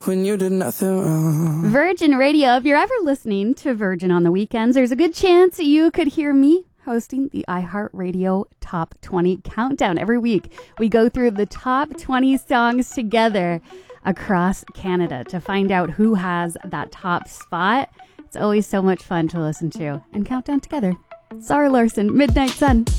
when you did nothing wrong. Virgin Radio. If you're ever listening to Virgin on the weekends, there's a good chance you could hear me hosting the iHeartRadio Top 20 Countdown. Every week, we go through the top 20 songs together across Canada to find out who has that top spot. It's always so much fun to listen to and count down together. Zara Larsson, Midnight Sun.